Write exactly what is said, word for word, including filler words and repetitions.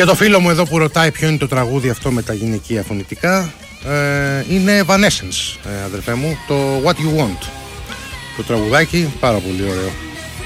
Και το φίλο μου εδώ που ρωτάει ποιο είναι το τραγούδι αυτό με τα γυναικεία φωνητικά, ε, είναι Evanescence, ε, αδερφέ μου, το What You Want. Το τραγουδάκι πάρα πολύ ωραίο.